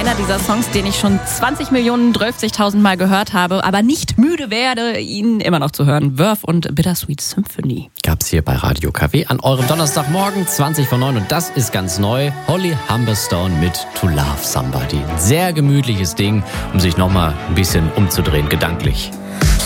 einer dieser Songs, den ich schon 20.012.000 Mal gehört habe, aber nicht müde werde, ihn immer noch zu hören. Verve und Bittersweet Symphony. Gab's hier bei Radio KW an eurem Donnerstagmorgen, 20:09. Und das ist ganz neu. Holly Humberstone mit To Love Somebody. Ein sehr gemütliches Ding, um sich nochmal ein bisschen umzudrehen, gedanklich.